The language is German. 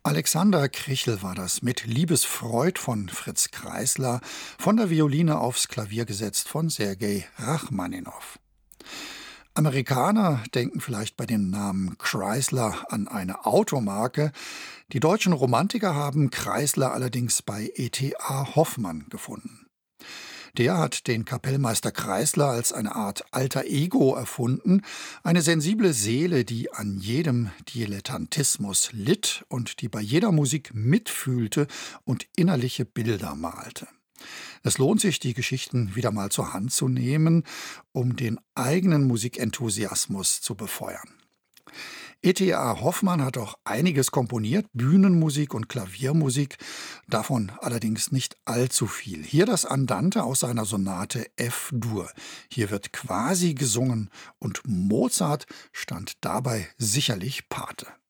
Alexander Krichel war das mit Liebesfreud von Fritz Kreisler, von der Violine aufs Klavier gesetzt von Sergei Rachmaninow. Amerikaner denken vielleicht bei dem Namen Chrysler an eine Automarke. Die deutschen Romantiker haben Kreisler allerdings bei E.T.A. Hoffmann gefunden. Der hat den Kapellmeister Kreisler als eine Art alter Ego erfunden, eine sensible Seele, die an jedem Dilettantismus litt und die bei jeder Musik mitfühlte und innerliche Bilder malte. Es lohnt sich, die Geschichten wieder mal zur Hand zu nehmen, um den eigenen Musikenthusiasmus zu befeuern. E.T.A. Hoffmann hat auch einiges komponiert, Bühnenmusik und Klaviermusik, davon allerdings nicht allzu viel. Hier das Andante aus seiner Sonate F-Dur. Hier wird quasi gesungen und Mozart stand dabei sicherlich Pate.